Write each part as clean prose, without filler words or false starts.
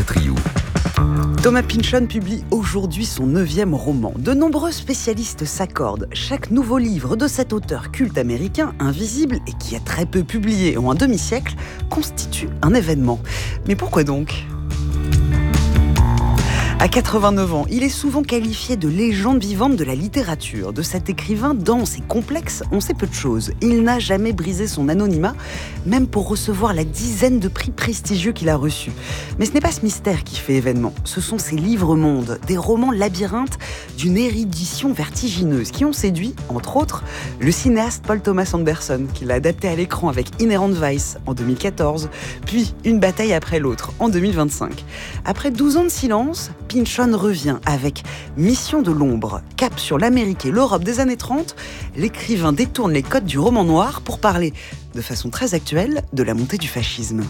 Chatriou. Thomas Pynchon publie aujourd'hui son 9e roman. De nombreux spécialistes s'accordent. Chaque nouveau livre de cet auteur culte américain, invisible et qui a très peu publié en un demi-siècle, constitue un événement. Mais pourquoi donc ? À 89 ans, il est souvent qualifié de légende vivante de la littérature. De cet écrivain dense et complexe, on sait peu de choses. Il n'a jamais brisé son anonymat, même pour recevoir la dizaine de prix prestigieux qu'il a reçus. Mais ce n'est pas ce mystère qui fait événement. Ce sont ses livres-mondes, des romans labyrinthes d'une érudition vertigineuse qui ont séduit, entre autres, le cinéaste Paul Thomas Anderson, qui l'a adapté à l'écran avec Inherent Vice en 2014, puis Une bataille après l'autre en 2025. Après 12 ans de silence, Pynchon revient avec Mission de l'ombre, cap sur l'Amérique et l'Europe des années 30. L'écrivain détourne les codes du roman noir pour parler, de façon très actuelle, de la montée du fascisme.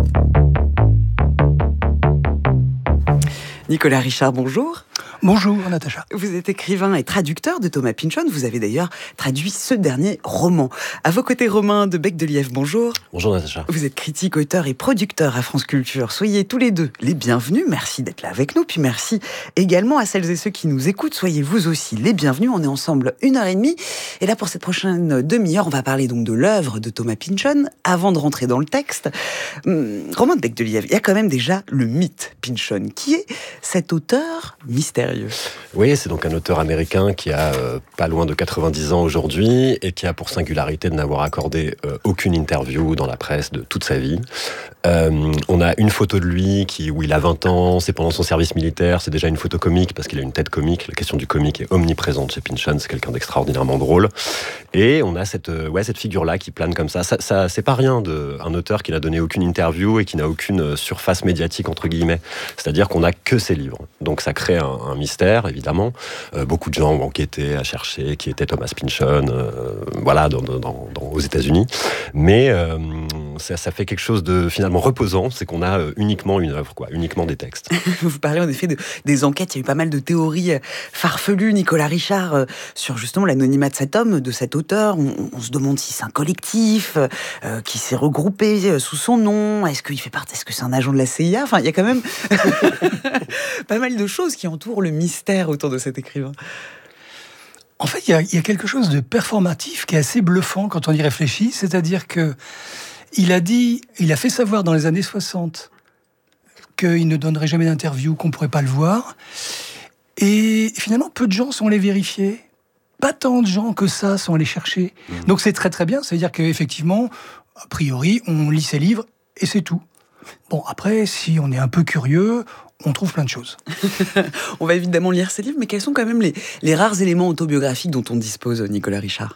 Nicolas Richard, bonjour. Bonjour Natacha. Vous êtes écrivain et traducteur de Thomas Pynchon. Vous avez d'ailleurs traduit ce dernier roman. À vos côtés, Romain de Becq-Delièvre, bonjour. Bonjour Natacha. Vous êtes critique, auteur et producteur à France Culture. Soyez tous les deux les bienvenus. Merci d'être là avec nous. Puis merci également à celles et ceux qui nous écoutent. Soyez vous aussi les bienvenus. On est ensemble 1h30. Et là, pour cette prochaine demi-heure, on va parler donc de l'œuvre de Thomas Pynchon. Avant de rentrer dans le texte, Romain de Becq-Delièvre, il y a quand même déjà le mythe Pynchon. Qui est cet auteur mystérieux? Oui, c'est donc un auteur américain qui a pas loin de 90 ans aujourd'hui et qui a pour singularité de n'avoir accordé aucune interview dans la presse de toute sa vie. On a une photo de lui où il a 20 ans, c'est pendant son service militaire, c'est déjà une photo comique parce qu'il a une tête comique. La question du comique est omniprésente chez Pynchon, c'est quelqu'un d'extraordinairement drôle. Et on a cette figure-là qui plane comme ça. Ça c'est pas rien un auteur qui n'a donné aucune interview et qui n'a aucune surface médiatique, entre guillemets. C'est-à-dire qu'on n'a que ses livres. Donc ça crée un mystère, évidemment. Beaucoup de gens ont enquêté, à chercher qui était Thomas Pynchon, aux États-Unis. Mais ça fait quelque chose de finalement reposant, c'est qu'on a uniquement une œuvre, uniquement des textes. Vous parlez en effet des enquêtes, il y a eu pas mal de théories farfelues, Nicolas Richard, sur justement l'anonymat de cet homme, de cet auteur. On se demande si c'est un collectif qui s'est regroupé sous son nom, est-ce que c'est un agent de la CIA? Enfin, il y a quand même pas mal de choses qui entourent le mystère autour de cet écrivain. En fait, il y a quelque chose de performatif qui est assez bluffant quand on y réfléchit, c'est-à-dire que il a fait savoir dans les années 60 qu'il ne donnerait jamais d'interview, qu'on ne pourrait pas le voir. Et finalement, peu de gens sont allés vérifier. Pas tant de gens que ça sont allés chercher. Donc c'est très très bien, ça veut dire qu'effectivement, a priori, on lit ses livres et c'est tout. Bon, après, si on est un peu curieux, on trouve plein de choses. On va évidemment lire ses livres, mais quels sont quand même les rares éléments autobiographiques dont on dispose, Nicolas Richard?